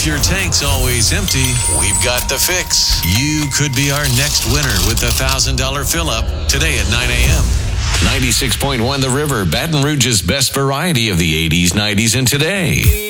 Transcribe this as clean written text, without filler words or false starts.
your tank's always empty, we've got the fix. You could be our next winner with the $1,000 fill-up today at 9 a.m. 96.1 The River, Baton Rouge's best variety of the 80s, 90s, and today.